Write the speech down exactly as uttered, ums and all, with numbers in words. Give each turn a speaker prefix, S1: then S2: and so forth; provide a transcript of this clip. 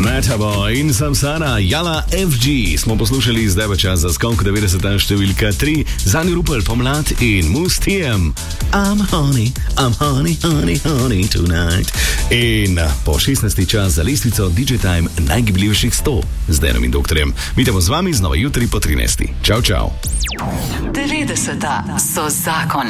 S1: Metabo in Samsara, Jala F G smo poslušali, zdaj pa čas za skok devetdeseta številka tri, Zani Rupel, Pomlad in Mustijem. I'm honey, I'm honey, honey, honey tonight. In po šestnajsti čas za lestvico D J Time najgibljivejših sto z Denom in doktorjem. Vidimo z vami znova jutri po trinajsti. Čau, čau.
S2: devetdeseta so zakon.